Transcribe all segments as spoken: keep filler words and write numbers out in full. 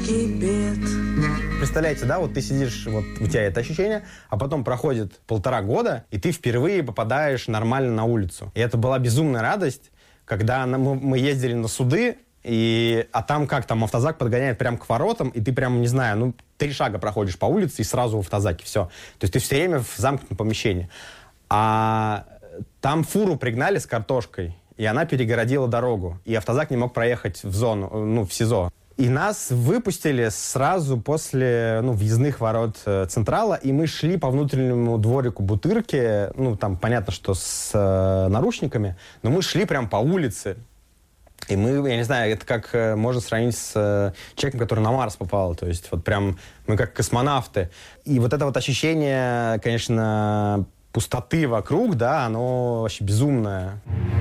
и бед. Представляете, да, вот ты сидишь, вот у тебя это ощущение, а потом проходит полтора года, и ты впервые попадаешь нормально на улицу. И это была безумная радость, когда мы ездили на суды, и, а там как там автозак подгоняет прямо к воротам, и ты прям, не знаю, ну, три шага проходишь по улице, и сразу в автозаке, все. То есть ты все время в замкнутом помещении. А там фуру пригнали с картошкой, и она перегородила дорогу, и автозак не мог проехать в зону, ну, в СИЗО. И нас выпустили сразу после, ну, въездных ворот э, Централа, и мы шли по внутреннему дворику Бутырки, ну, там, понятно, что с э, наручниками, но мы шли прям по улице. И мы, я не знаю, это как э, можно сравнить с э, человеком, который на Марс попал, то есть вот прям мы как космонавты. И вот это вот ощущение, конечно, пустоты вокруг, да, оно вообще безумное.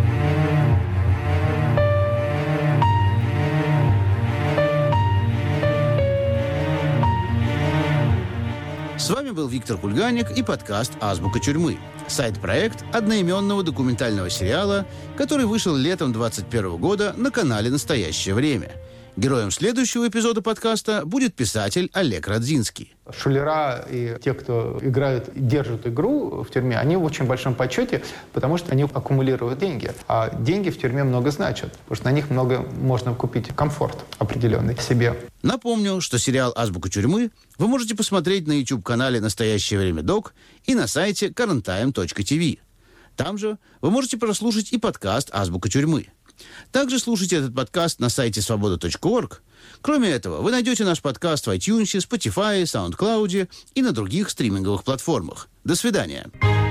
С вами был Виктор Кульганик и подкаст «Азбука тюрьмы». Сайт-проект одноименного документального сериала, который вышел летом двадцать первого года на канале «Настоящее время». Героем следующего эпизода подкаста будет писатель Олег Радзинский. Шулера и те, кто играют, держат игру в тюрьме, они в очень большом почете, потому что они аккумулируют деньги. А деньги в тюрьме много значат, потому что на них много можно купить комфорт определенный себе. Напомню, что сериал «Азбука тюрьмы» вы можете посмотреть на YouTube-канале «Настоящее время док» и на сайте current time точка ти ви. Там же вы можете прослушать и подкаст «Азбука тюрьмы». Также слушайте этот подкаст на сайте свобода точка орг. Кроме этого, вы найдете наш подкаст в iTunes, Spotify, SoundCloud и на других стриминговых платформах. До свидания.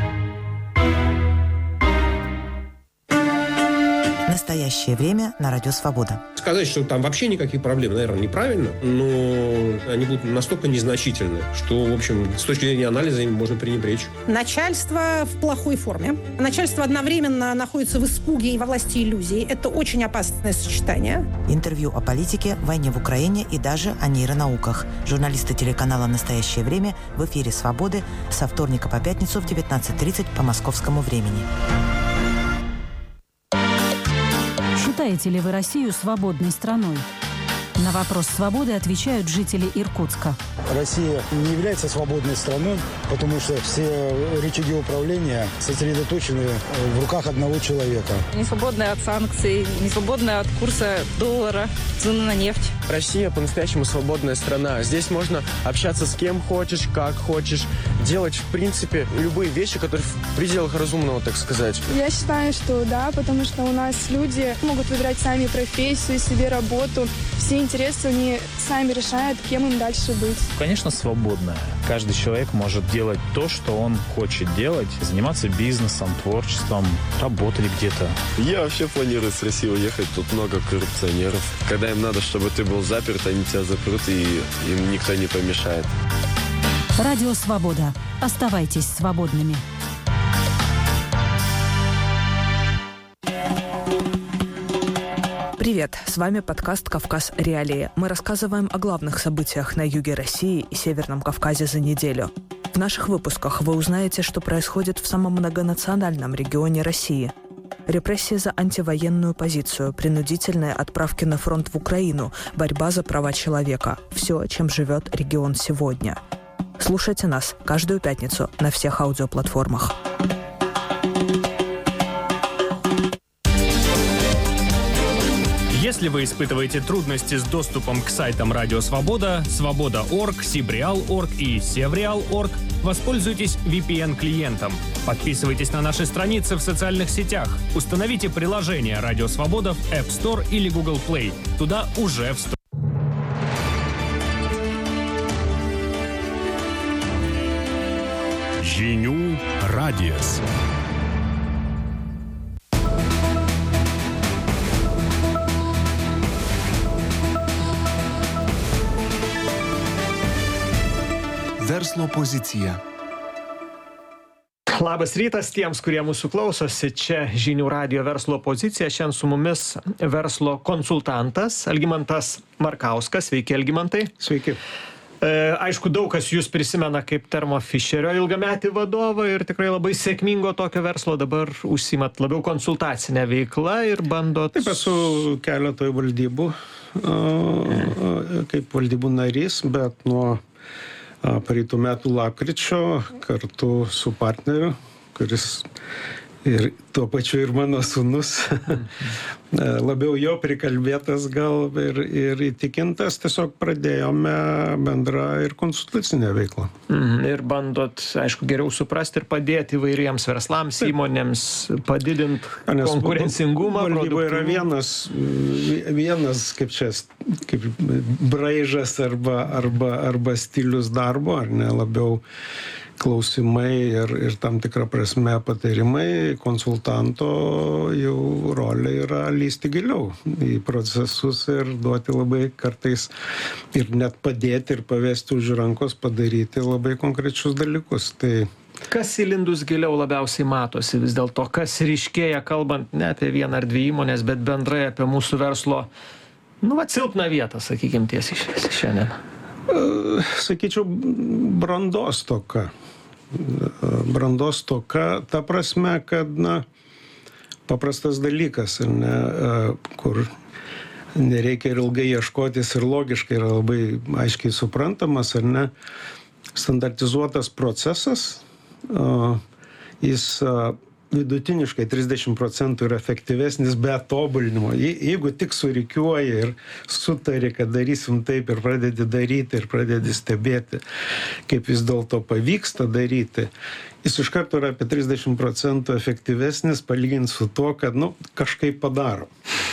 Настоящее время на Радио Свобода. Сказать, что там вообще никаких проблем, наверное, неправильно, но они будут настолько незначительны, что, в общем, с точки зрения анализа им можно пренебречь. Начальство в плохой форме. Начальство одновременно находится в испуге и во власти иллюзий. Это очень опасное сочетание. Интервью о политике, войне в Украине и даже о нейронауках. Журналисты телеканала «Настоящее время» в эфире «Свободы» со вторника по пятницу в девятнадцать тридцать по московскому времени. Считаете ли вы Россию свободной страной? На вопрос свободы отвечают жители Иркутска. Россия не является свободной страной, потому что все рычаги управления сосредоточены в руках одного человека. Не свободная от санкций, не свободная от курса доллара, цены на нефть. Россия по-настоящему свободная страна. Здесь можно общаться с кем хочешь, как хочешь, делать, в принципе, любые вещи, которые в пределах разумного, так сказать. Я считаю, что да, потому что у нас люди могут выбирать сами профессию, себе работу. Все интересы они сами решают, кем им дальше быть. Конечно, свободная. Каждый человек может делать то, что он хочет делать, заниматься бизнесом, творчеством, работать где-то. Я вообще планирую с России уехать. Тут много коррупционеров. Когда им надо, чтобы ты был заперт, они тебя запрут, и им никто не помешает. Радио Свобода. Оставайтесь свободными. Привет, с вами подкаст «Кавказ. Реалии». Мы рассказываем о главных событиях на юге России и Северном Кавказе за неделю. В наших выпусках вы узнаете, что происходит в самом многонациональном регионе России. Репрессии за антивоенную позицию, принудительные отправки на фронт в Украину, борьба за права человека. Все, чем живет регион сегодня. Слушайте нас каждую пятницу на всех аудиоплатформах. Если вы испытываете трудности с доступом к сайтам Радио Свобода, Свобода точка орг, Сибреал точка орг и Севреал точка орг, воспользуйтесь ви пи эн-клиентом. Подписывайтесь на наши страницы в социальных сетях. Установите приложение Радио Свобода в App Store или Google Play. Туда уже встроите. Žinių radijas. Verslo pozicija. Labas rytas tiems, kurie mūsų klausosi. Čia Žinių radijo verslo pozicija. Šiandien su mumis verslo konsultantas Algimantas Markauskas. Sveiki, Algimantai. Sveiki. E, aišku, daug kas jūs prisimena kaip Thermo Fisherio ilgametį vadovą ir tikrai labai sėkmingo tokio verslo. Dabar užsiimat labiau konsultacinę veiklą ir bandot... Taip, esu keletoj valdybų kaip valdybų narys, bet nuo praeitų metų lapkričio kartu su partneriu, kuris ir tuo pačiu ir mano sūnus, labiau jo prikalbėtas gal ir, ir įtikintas, tiesiog pradėjome bendrą ir konsultacinę veiklą. Mm, ir bandot, aišku, geriau suprasti ir padėti įvairiems verslams, įmonėms, padidinti konkurencingumą. Valdyba yra vienas, vienas kaip čia, kaip braižas arba, arba, arba stilius darbo, ar ne, labiau klausimai ir, ir tam tikrą prasme patarimai. Konsultanto jau rolė yra lysti giliau į procesus ir duoti labai kartais ir net padėti ir pavesti už rankos padaryti labai konkrečius dalykus. Tai kas įlindus giliau labiausiai matosi vis dėlto, kas ryškėja, kalbant ne apie vieną ar dvi įmonės, bet bendrai apie mūsų verslo, nu, va, silpną vietą, sakykim, tiesiai šiandien? Sakyčiau, brandos toka. Brandos toka, ta prasme, kad, na, paprastas dalykas, ne, kur nereikia ir ilgai ieškotis ir logiškai yra labai aiškiai suprantamas, ar ne, standartizuotas procesas, jis vidutiniškai trisdešimt procentų yra efektyvesnis be tobulinimo. Jeigu tik surikiuoji ir sutari, kad darysim taip ir pradedi daryti ir pradedi stebėti, kaip vis dėlto pavyksta daryti, jis iš karto yra apie trisdešimt procentų efektyvesnis palyginti su tuo, kad, nu, kažkaip padaro.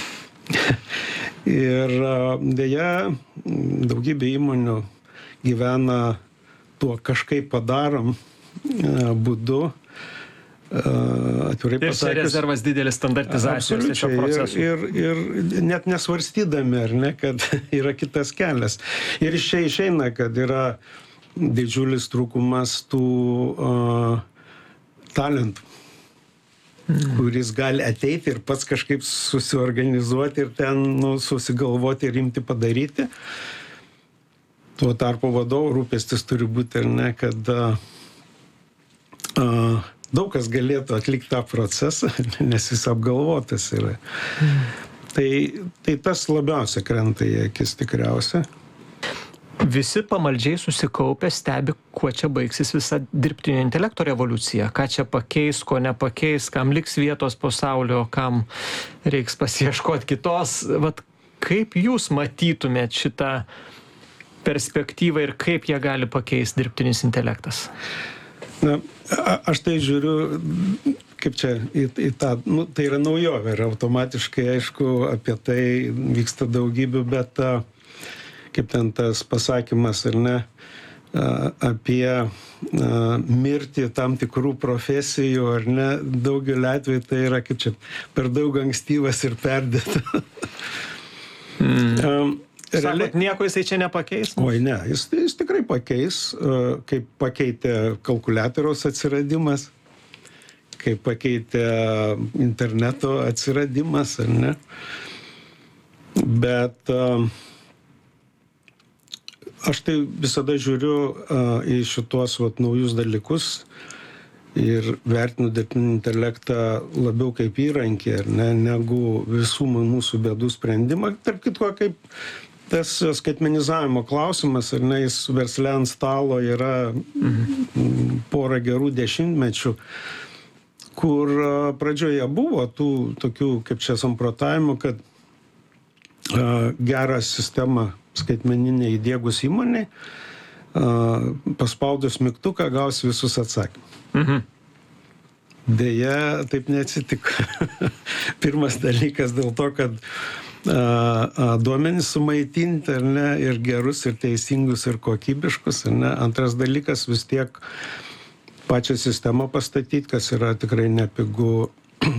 Ir deja, daugybė įmonių gyvena tuo kažkaip padarom būdu, atvirai pasakius. Ir rezervas didelis standartizacijos šio proceso. Ir, ir, ir net nesvarstydami, ar ne, kad yra kitas kelias. Ir iš čia išeina, kad yra didžiulis trūkumas tų uh, talentų, mm. kuris gali ateiti ir pats kažkaip susiorganizuoti ir ten, nu, susigalvoti ir imti padaryti. Tuo tarpu vadovo rūpestis turi būti, ar ne, kad uh, uh, daug kas galėtų atlikti tą procesą, nes jis apgalvotas yra. Mm. Tai, tai tas labiausia krenta į akis tikriausia. Visi pamaldžiai susikaupę stebi, kuo čia baigsis visa dirbtinio intelekto revoliucija, ką čia pakeis, ko nepakeis, kam liks vietos pasaulio, kam reiks pasieškoti kitos. Vat kaip jūs matytumėt šitą perspektyvą ir kaip ją gali pakeisti dirbtinis intelektas? Na, aš tai žiūriu, kaip čia, į, į tą, nu, tai yra naujovė ir automatiškai, aišku, apie tai vyksta daugybė, bet kaip ten tas pasakymas, ar ne, apie mirtį tam tikrų profesijų, ar ne, daugelį atveju tai yra, kaip čia, per daug ankstyvas ir perdėta. Mm. Sakot, nieko jisai čia nepakeis? Oi, ne, jis, jis tikrai pakeis, kaip pakeitė kalkuliatoriaus atsiradimas, kaip pakeitė interneto atsiradimas, ar ne. Bet aš tai visada žiūriu į šitos vat, naujus dalykus ir vertinu dirbtinį intelektą labiau kaip įrankį, ar ne, negu visų mūsų bėdų sprendimą. Tarp kitko, kaip tas skaitmenizavimo klausimas, ar ne, jis versle ant stalo yra mhm. porą gerų dešimtmečių, kur pradžioje buvo tų tokių, kaip čia samprotavimų, kad uh, gerą sistemą skaitmeninę įdiegus įmonei, uh, paspaudus mygtuką gaus visus atsakymus. Mhm. Deja, taip neatsitiko. Pirmas dalykas dėl to, kad duomenys sumaitinti, ar ne, ir gerus, ir teisingus, ir kokybiškus, ar ne. Antras dalykas vis tiek pačią sistemą pastatyti, kas yra tikrai nepigu,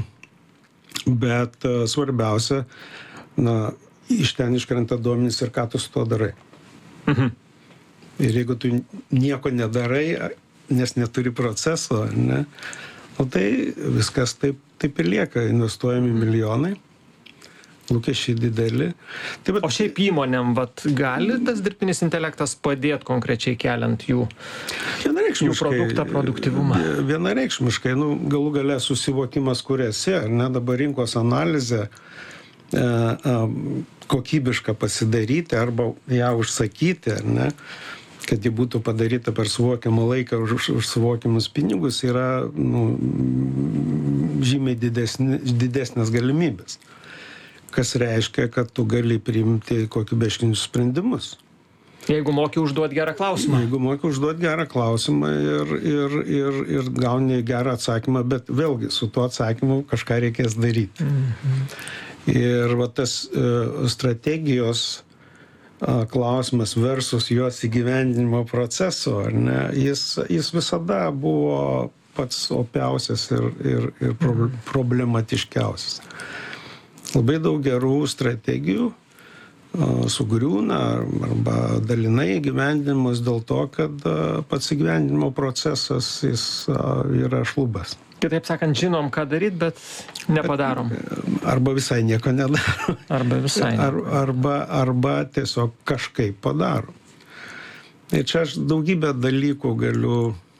bet svarbiausia, na, iš ten iškrenta duomenys ir ką tu su to darai. Mhm. Ir jeigu tu nieko nedarai, nes neturi proceso, ar ne, o tai viskas taip, taip ir lieka, investuojami milijonai. Lūkesčiai dideli. Tai, bet... O šiaip įmonėm, vat, gali tas dirbtinis intelektas padėti konkrečiai keliant jų, jų produktą, produktyvumą? Vienareikšmiškai, nu, galų gale susivokimas, kur esi, ar ne, dabar rinkos analizė, kokybišką pasidaryti arba ją užsakyti, ar ne, kad ji būtų padaryta per suvokiamą laiką už, už suvokiamus pinigus, yra nu, žymiai didesni, didesnės galimybės. Kas reiškia, kad tu gali priimti kokybiškinius sprendimus. Jeigu moki užduoti gerą klausimą. Jeigu moki užduoti gerą klausimą ir, ir, ir, ir gauni gerą atsakymą, bet vėlgi su tuo atsakymu kažką reikės daryti. Mhm. Ir va tas uh, strategijos klausimas versus jos įgyvendinimo proceso, ar ne, jis, jis visada buvo pats opiausias ir, ir, ir pro, problematiškiausias. Labai daug gerų strategijų uh, sugriūna arba dalinai įgyvendinimas dėl to, kad uh, pats įgyvendinimo procesas jis uh, yra šlubas. Kitaip sakant, žinom, ką daryti, bet nepadarom. Arba visai nieko nedarom. Arba visai. Ar, arba, arba tiesiog kažkaip padarom. Ir čia aš daugybę dalykų galiu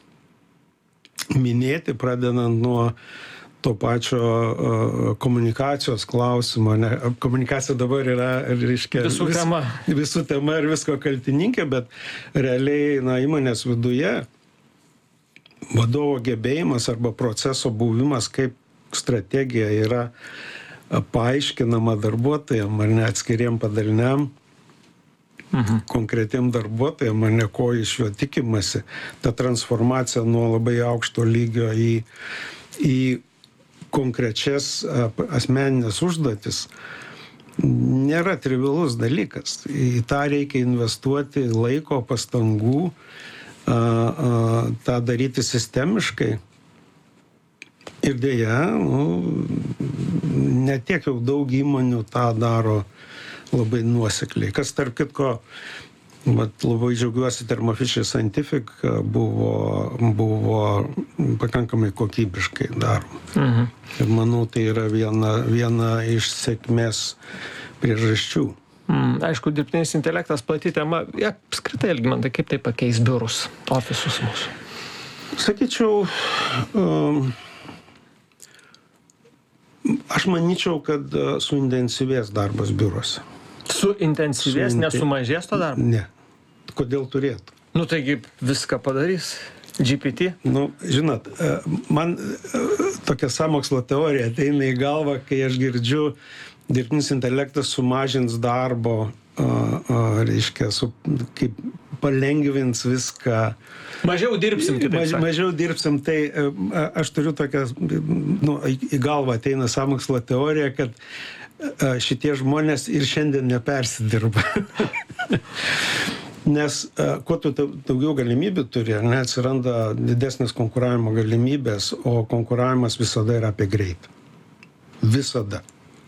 minėti, pradedant nuo to pačio uh, komunikacijos klausimo. Ne, komunikacija dabar yra, reiškia, visų vis, tema. Visų tema ir visko kaltininkė, bet realiai na, įmonės viduje vadovo gebėjimas arba proceso buvimas kaip strategija yra paaiškinama darbuotojam ar ne atskiriem padaliniam, mhm. konkretiem darbuotojam, ar ne ko iš jo tikimasi. Ta transformacija nuo labai aukšto lygio į, į konkrečias asmeninės užduotis nėra trivialus dalykas. Į tą reikia investuoti laiko, pastangų, A, a, tą daryti sistemiškai. Ir dėja, nu, ne tiek jau daug įmonių tą daro labai nuosekliai. Kas tarp kitko, vat, labai džiaugiuosi, Thermo Fisher Scientific buvo, buvo pakankamai kokybiškai daroma. Mhm. Ir manau, tai yra viena, viena iš sėkmės priežasčių. Mm, aišku, dirbtinis intelektas plati tema. Ja, apskritai, Algimantai, kaip tai pakeis biurus, ofisus mūsų? Sakyčiau, um, aš manyčiau, kad suintensyvės darbas biuruose. Suintensyvės, Suinten... nesumažės to darbo? Ne. Kodėl turėtų? Nu, taigi viską padarys G P T? Nu, žinot, man tokia sąmokslo teorija ateina į galvą, kai aš girdžiu, dirbtinis intelektas sumažins darbo, a, a, reiškia, su, kaip palengvins viską. Mažiau dirbsim, kitaip Maž, sakant. Mažiau dirbsim, tai a, aš turiu tokią, nu, į galvą ateina sąmokslo teorija, kad a, šitie žmonės ir šiandien nepersidirba. Nes a, kuo tu daugiau galimybių turi, ne, atsiranda didesnės konkuravimo galimybės, o konkuravimas visada yra apie greitį. Visada.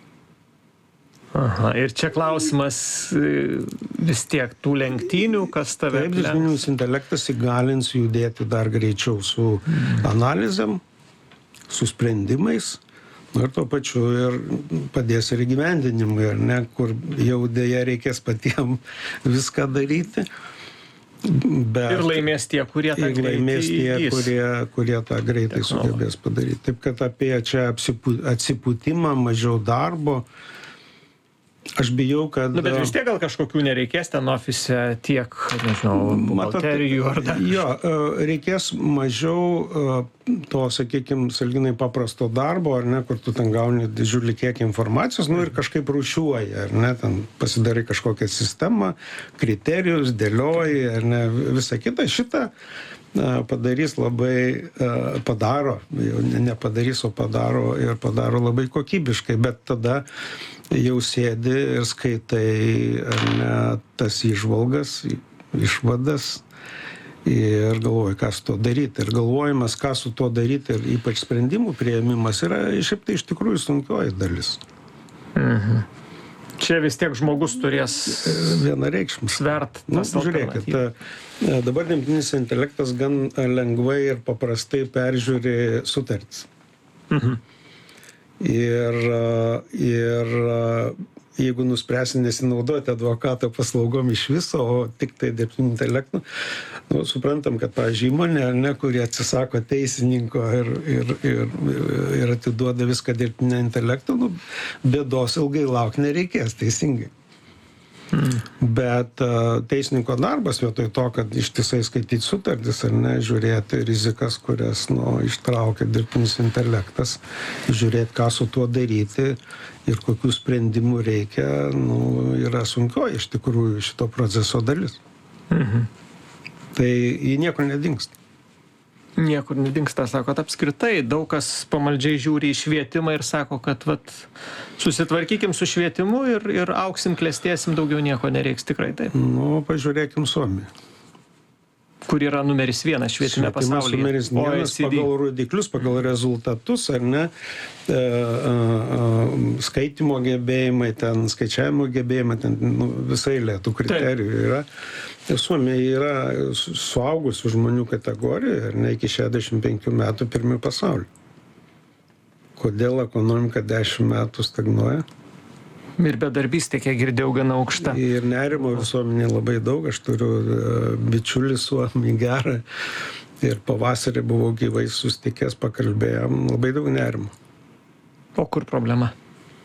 Aha, ir čia klausimas vis tiek tų lenktynių, kas tave Taip, dirbtinis intelektas įgalins judėti dar greičiau su analizėm, su sprendimais, ir tuo pačiu ir padės ir įgyvendinimui, ar ne, kur jau dėja reikės patiem viską daryti. Bet ir laimės tie, kurie tą ir laimės tie, greitį kurie, kurie tą greitai sugebės padaryti. Taip, kad apie čia atsipūtimą, mažiau darbo, aš bijau, kad... Nu, bet vis tiek gal kažkokių nereikės ten ofise tiek, nežinau, buhalterijų ar dar. Jo, reikės mažiau to, sakykime, sąlyginai paprasto darbo, ar ne, kur tu ten gauni didžiulį kiekį informacijos, nu ir kažkaip rūšiuoji, ar ne, ten pasidarai kažkokią sistemą, kriterijus, dėlioji, ar ne, visą kitą. Šitą padarys labai, padaro, jau nepadarys, o padaro ir padaro labai kokybiškai, bet tada jau sėdi ir skaitai, ar ne, tas įžvalgas, išvadas ir galvoji, ką su to daryti. Ir galvojimas, ką su to daryti ir ypač sprendimų priėmimas yra šiaip tai iš tikrųjų sunkioji dalis. Mhm. Čia vis tiek žmogus turės vienareikšmis svert. Nu, žiūrėkit, dabar dirbtinis intelektas gan lengvai ir paprastai peržiūri sutartis. Mhm. Ir, ir jeigu nuspręsi nesinaudoti advokato paslaugom iš viso, o tik tai dirbtiniu intelektu, nu, suprantam, kad, pavyzdžiui, įmonė, ne, kurie atsisako teisininko ir, ir, ir, ir atiduoda viską dirbtinio intelektu, nu, bėdos ilgai laukti nereikės, teisingai. Hmm. Bet uh, teisininko darbas vietoj to, kad ištisai skaityti sutartis ar ne, žiūrėti rizikas, kurias nu, ištraukia dirbtinis intelektas, žiūrėti, ką su tuo daryti ir kokių sprendimų reikia, nu, yra sunkioji iš tikrųjų šito proceso dalis. Mhm. Tai jį niekur nedingsta. Niekur nedingsta, sakot, apskritai daug kas pamaldžiai žiūri į švietimą ir sako, kad vat, susitvarkykim su švietimu ir, ir auksim, klestėsim, daugiau nieko nereiks, tikrai taip. Nu, pažiūrėkim Suomiją. Kur yra numeris vienas švietime pasaulyje. Numeris vienas pagal rodiklius, pagal rezultatus, ar ne, e, e, e, skaitimo gebėjimai, ten skaičiavimo gebėjimai, ten nu, visai lėtų kriterijų yra. Suomija yra suaugusių žmonių kategorija, ar ne, iki šešiasdešimt penkių metų pirmi pasaulyje. Kodėl ekonomika dešimt metų stagnuoja? Ir bedarbystė, kiek girdėjau, gana aukšta. Ir nerimo visuomenė labai daug. Aš turiu bičiulį Suomį gerą. Ir pavasarį buvau gyvai susitikęs, pakalbėjom. Labai daug nerimo. O kur problema?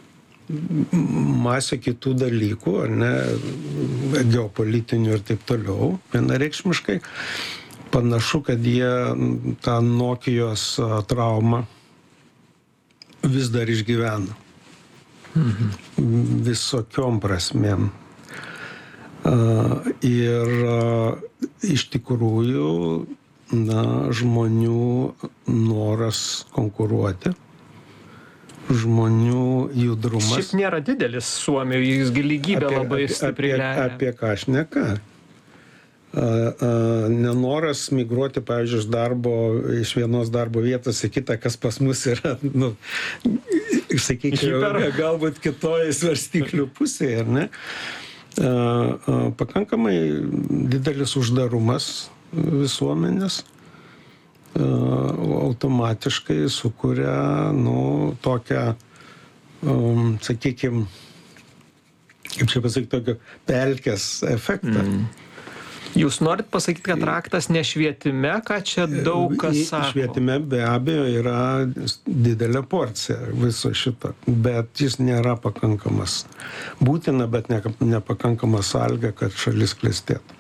Masė kitų dalykų, ar ne, geopolitinių ir taip toliau, vienareikšmiškai. Panašu, kad jie tą Nokijos traumą vis dar išgyvena. Mhm. Visokiom prasmėm. Uh, ir uh, iš tikrųjų na, žmonių noras konkuruoti, žmonių judrumas. Šiaip nėra didelis Suomijoje, jis lygybė labai stipriai lemia. Apie ką aš neka. Uh, uh, nenoras migruoti, pavyzdžiui, iš darbo, iš vienos darbo vietos į kitą, kas pas mus yra, nu, sakykime, galbūt kitoje svarstyklių pusėje, ar ne? Uh, uh, pakankamai didelis uždarumas visuomenės uh, automatiškai sukuria, nu, tokią, um, sakykime, kaip čia pasakyti, tokio pelkės efektą. Mm. Jūs norit pasakyti, kad raktas ne švietime, ką čia daug kas sako? Švietime be abejo yra didelė porcija viso šito, bet jis nėra pakankamas. Būtina, bet ne, nepakankamas sąlyga, kad šalis klestėtų.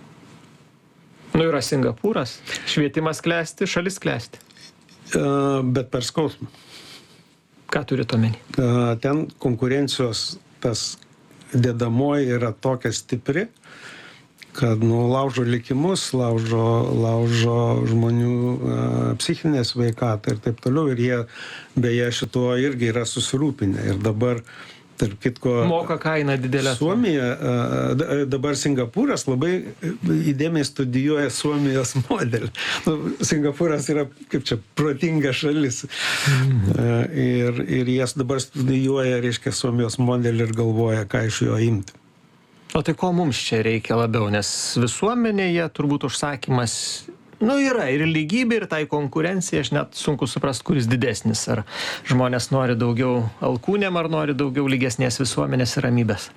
Nu yra Singapūras. Švietimas klesti, šalis klesti. Uh, bet per skausmą. Ką turit omeny? Uh, ten konkurencijos tas dedamoji yra tokia stipri, kad nu, laužo likimus, laužo, laužo žmonių e, psichinę sveikatą ir taip toliau. Ir jie beje šituo irgi yra susirūpinę. Ir dabar, tarp kitko, moka kainą didelę. Suomija, e, dabar Singapūras labai įdėmiai studijuoja Suomijos modelį. Nu, Singapūras yra, kaip čia, protinga šalis. Mhm. E, ir, ir jie dabar studijuoja, reiškia, Suomijos modelį ir galvoja, ką iš jo imti. O tai ko mums čia reikia labiau, nes visuomenėje turbūt užsakymas, nu yra ir lygybė, ir tai konkurencija, aš net sunku suprast, kuris didesnis, ar žmonės nori daugiau alkūnėm, ar nori daugiau lygesnės visuomenės ir ramybės.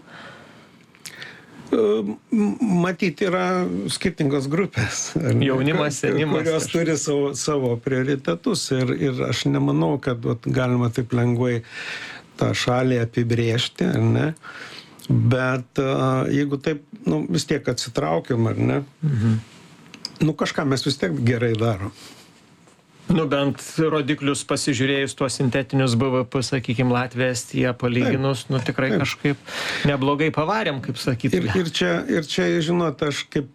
Matyti yra skirtingos grupės. Jaunimas, senimas. Kurios turi savo, savo prioritetus ir, ir aš nemanau, kad vat, galima taip lengvai tą šalį apibrėžti, ar ne? Bet uh, jeigu taip, nu, vis tiek atsitraukiam, ar ne, mhm. nu, kažką mes vis tiek gerai darom. Nu, bent rodiklius pasižiūrėjus tuos sintetinius B V P, sakykime, Latvija, Estija palyginus, taip, nu, tikrai taip. Kažkaip neblogai pavarėm, kaip sakytume. Ir, ir, čia, ir čia, žinot, aš kaip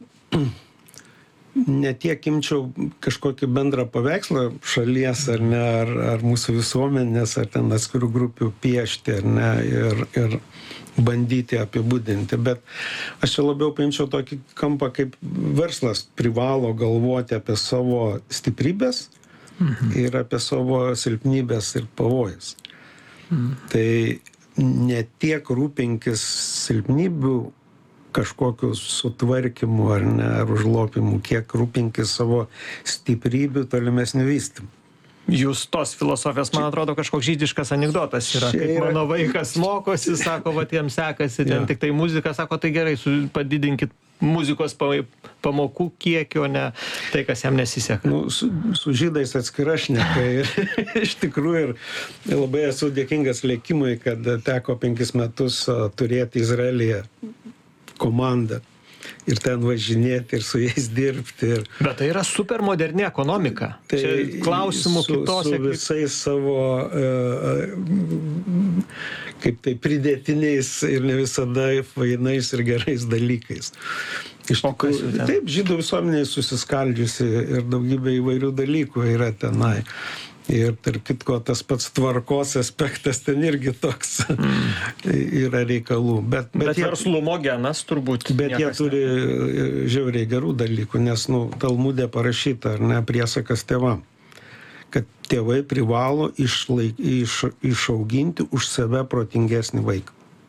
ne tiek imčiau kažkokį bendrą paveikslą šalies, ar ne, ar, ar mūsų visuomenės, ar ten atskirų grupių piešti, ar ne, ir, ir bandyti apibūdinti, bet aš čia labiau paimčiau tokį kampą, kaip verslas privalo galvoti apie savo stiprybės mhm. ir apie savo silpnybės ir pavojus. Mhm. Tai ne tiek rūpinkis silpnybių kažkokiu sutvarkymu ar ne, ar užlopimu, kiek rūpinkis savo stiprybių tolimesnių vystymų. Jūs tos filosofijos, man atrodo, kažkoks žydiškas anekdotas yra. Čia Kaip yra- mano vaikas mokosi, sako, va, jiems sekasi, ten Jo. tik tai muzika, sako, tai gerai, su- padidinkit muzikos pa- pamokų kiekį, o ne tai, kas jam nesiseka. Nu, su, su žydais atskira šneka ir iš tikrųjų ir labai esu dėkingas lėkimui, kad teko penkis metus a, turėti Izraelyje komandą ir ten važinėti ir su jais dirbti. Ir Bet tai yra super moderni ekonomika. Tai čia klausimų su, kitose. su visais savo e, kaip tai pridėtiniais ir ne visada fainais ir gerais dalykais. Iš tikrųjų, taip, žydų visuomenė susiskaldžiusi ir daugybė įvairių dalykų yra tenai. Ir tarp kitko tas pats tvarkos aspektas ten irgi toks mm. yra reikalų. Bet, bet, Bet jie, verslumo genas turbūt. bet jie niekas turi žiauriai gerų dalykų, nes nu, Talmude parašyta, ar ne, priesakas tėvam, kad tėvai privalo išlaik, iš, išauginti už save protingesnį vaiką.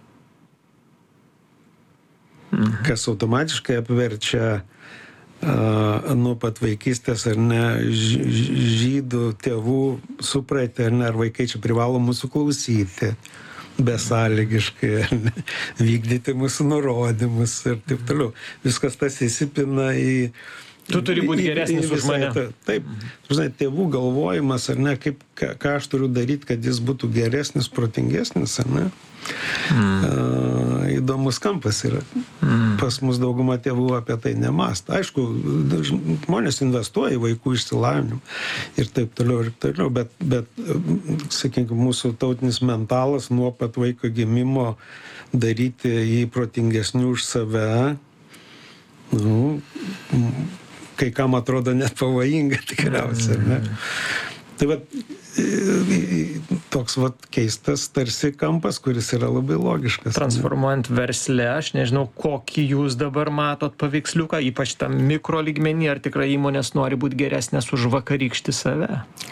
Mhm. Kas automatiškai apverčia Uh, nuo pat vaikystės, ar ne, ž- ž- žydų tėvų supratę, ar ne, ar vaikai čia privalo mūsų klausyti besąlygiškai, ar ne, vykdyti mūsų nurodymus ir taip toliau. Viskas tas įsipina į... Tu turi būti į- į- geresnis į už visą mane. tą- Taip, žinai, tėvų galvojimas, ar ne, kaip, ką, ką aš turiu daryti, kad jis būtų geresnis, protingesnis, ar ne? Mm. Uh, įdomus kampas yra. Mm. Pas mus dauguma tėvų apie tai nemąsto. Aišku, daž- žmonės investuoja į vaikų išsilavinimą ir taip toliau ir taip toliau, bet, bet sakykime, mūsų tautinis mentalas nuo pat vaiko gimimo daryti jį protingesniu už save, nu, kai kam atrodo net pavojinga tikriausiai, ne? Tai va, toks va keistas tarsi kampas, kuris yra labai logiškas. Transformuojant versle, aš nežinau, kokį jūs dabar matot paveiksliuką, ypač tam mikro lygmenį, ar tikrai įmonės nori būti geresnės už vakarykštį save?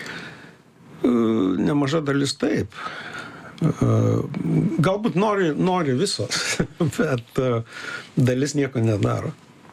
Nemaža dalis taip. Galbūt nori, nori visos, bet dalis nieko nedaro.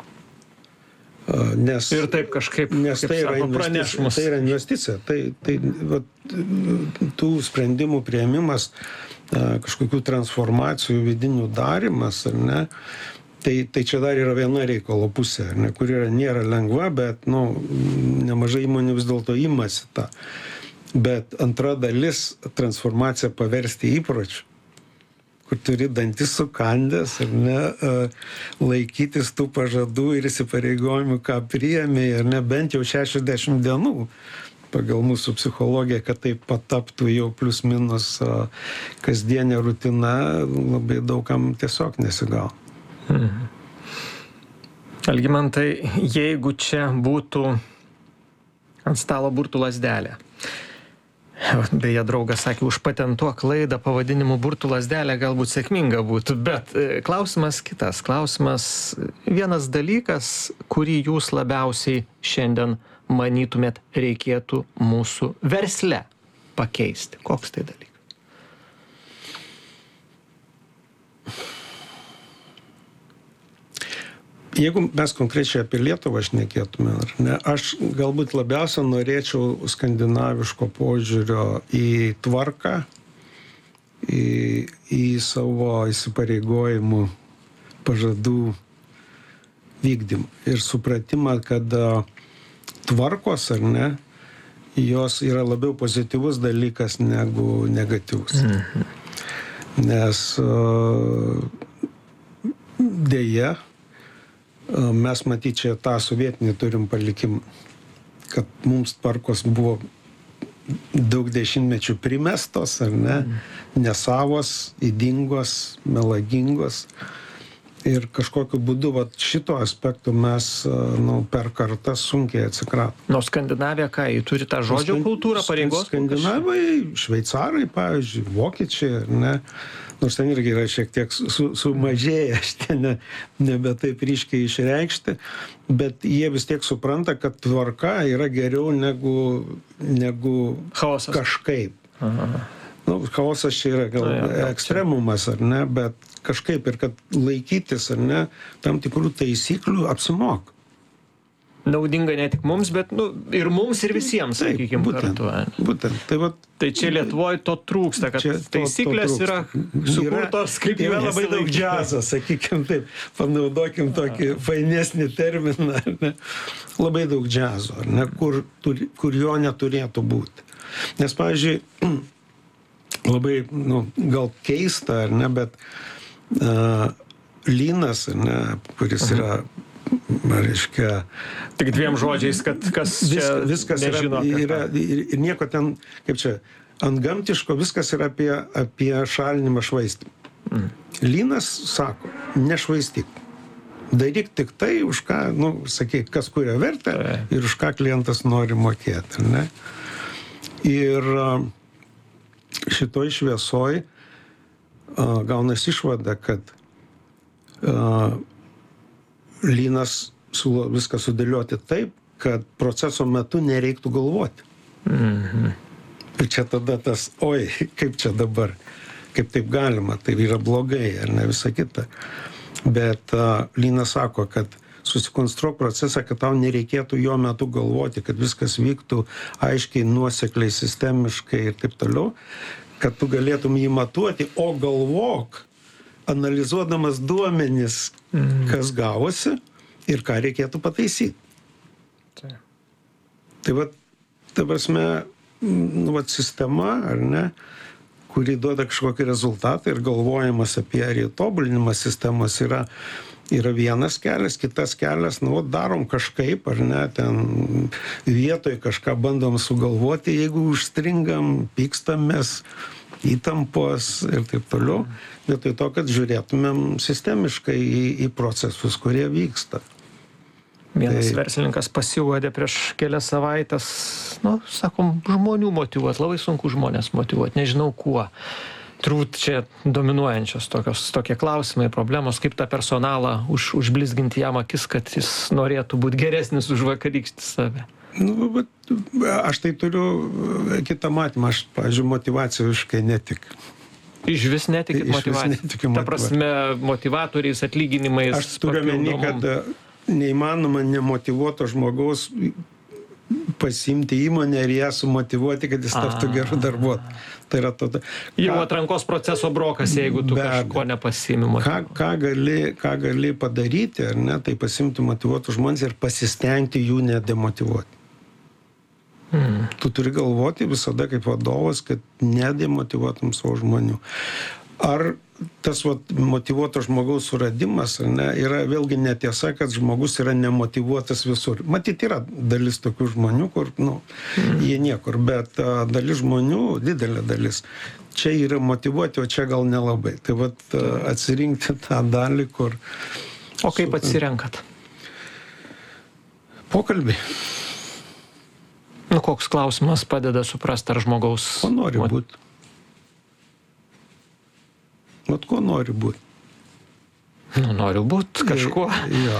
Nes, ir taip kažkaip, nes kaip tai, yra sako, investicija, pranešmus. tai yra investicija. Tai, tai vat, tų sprendimų prieimimas, kažkokių transformacijų vidinių darimas, ar ne, tai, tai čia dar yra viena reikalo pusė, ar ne, kur yra, nėra lengva, bet nu, nemažai įmonių vis dėlto imasi tą. Bet antra dalis transformaciją paversti įpročiu, kur turi dantis sukandęs, ar ne, laikytis tų pažadų ir įsipareigojimų, ką priėmė, ar ne, bent jau šešiasdešimt dienų pagal mūsų psichologiją, kad tai pataptų jau plius minus kasdienė rutina, labai daugam tiesiog nesigaudo. Mhm. Algimantai, jeigu čia būtų ant stalo burtų lazdelė, beje, draugas sakė, užpatentuok klaidą pavadinimu burtų lazdelė, galbūt sėkminga būtų, bet klausimas kitas. Klausimas, vienas dalykas, kurį jūs labiausiai šiandien manytumėt reikėtų mūsų versle pakeisti. Koks tai dalykas? Jeigu mes konkrečiai apie Lietuvą šnekėtume, ar ne, aš galbūt labiausia norėčiau skandinaviško požiūrio į tvarką, į, į savo įsipareigojimų pažadų vykdymą ir supratimą, kad tvarkos, ar ne, jos yra labiau pozityvus dalykas negu negatyvus. Mhm. Nes dėja, mes matyčiau tą sovietinį turim palikimą, kad mums tvarkos buvo daug dešimtmečių primestos, ar ne, nesavos, ydingos, melagingos. Ir kažkokiu būdu vat, šito aspektu mes nu, per kartą sunkiai atsikratom. Nuo Skandinavija, ką, jį turi tą žodžio Skan- kultūrą, pareigos? Skandinavai, šveicarai, pavyzdžiui, vokiečiai, ar ne, nors ten irgi yra šiek tiek su, sumažėję, šitie ne, nebe taip ryškiai išreikšti, bet jie vis tiek supranta, kad tvarka yra geriau negu, negu chaosas. Kažkaip. Aha. Nu, chaosas čia yra gal Na, ja, gal ekstremumas, ar ne, bet kažkaip ir kad laikytis, ar ne, tam tikrų taisyklių apsimok. naudinga ne tik mums, bet nu, ir mums, ir visiems, sakykime, kartu. Būtent. Tai, vat, tai čia Lietuvoje to trūksta, kad to, taisyklės to yra sukurtos kaip yra, yra labai daug džiazo, sakykime taip, panaudokim tokį fainesnį terminą, ne? Labai daug džiazo, ne? Kur, turi, kur jo neturėtų būti. Nes, pavyzdžiui, labai, nu, gal keista, ar ne, bet uh, lynas, ar ne, kuris yra, reiškia... Tik dviem žodžiais, kad kas vis, čia viskas nežino. Yra, yra, ir, ir nieko ten, kaip čia, ant gamtiško viskas yra apie, apie šalinimą švaistymą. Mm. Lynas sako, nešvaistyk. Daryk tik tai, už ką, nu, sakyk, kas kuria vertę ir už ką klientas nori mokėti, ar ne? Ir šitoj šviesoj uh, gaunas išvada, kad uh, lynas siūlo viską sudėlioti taip, kad proceso metu nereiktų galvoti. Mhm. Ir čia tada tas, oi, kaip čia dabar, kaip taip galima, tai yra blogai, ar ne, visa kita. Bet uh, lynas sako, kad susikonstruok procesą, kad tau nereikėtų jo metu galvoti, kad viskas vyktų aiškiai, nuosekliai, sistemiškai ir taip toliau, kad tu galėtum jį matuoti, o galvok, analizuodamas duomenis, mm. kas gavosi ir ką reikėtų pataisyti. Tai, tai va, ta prasme, nu, va, sistema, ar ne, kuri duoda kažkokį rezultatą ir galvojimas apie ar įtobulinimą sistemos yra yra vienas kelias, kitas kelias, nu, darom kažkaip, ar ne, ten vietoj kažką bandom sugalvoti, jeigu užstringam, pykstamės, įtampos ir taip toliau, vietoj to, kad žiūrėtumėm sistemiškai į, į procesus, kurie vyksta. Vienas tai... verslininkas pasiuodė prieš kelias savaitės, nu, sakom, žmonių motyvuot, labai sunku žmonės motyvuot, nežinau kuo. Turbūt čia dominuojančios tokios, tokie klausimai, problemos, kaip tą personalą už, užblizginti jam akis, kad jis norėtų būti geresnis už vakarykštį save. Nu, bet aš tai turiu kitą matymą, aš, pavyzdžiui, motyvaciškai netikiu. Iš vis netikit motyvaciją? Ta prasme, motivatoriais, atlyginimais, aš turiu meni, kad neįmanoma nemotyvuoto žmogaus pasimti įmonę ir ją sumotyvuoti, kad jis taptų gerų darbuotojų. Tai yra to... Jau atrankos proceso brokas, jeigu tu kažko nepasiimi motyvuoti. Ką, ką, gali, ką gali padaryti, ar ne, tai pasimti motyvuotų žmonės ir pasistengti jų nedemotyvuoti. Hmm. Tu turi galvoti visada kaip vadovas, kad nedemotyvuotum savo žmonių. Ar tas vat, motyvuoto žmogaus suradimas, ne, yra vėlgi netiesa, kad žmogus yra nemotyvuotas visur. Matyt, yra dalis tokių žmonių, kur, nu, mm. jie niekur, bet a, dalis žmonių, didelė dalis, čia yra motyvuoti, o čia gal nelabai. Tai vat a, atsirinkti tą dalį, kur... O kaip su, atsirenkat? Pokalbį. Nu, koks klausimas padeda suprasti, ar žmogaus... Ko nori būti? Vat ko nori būti? Nu, noriu būti kažkuo. Jo.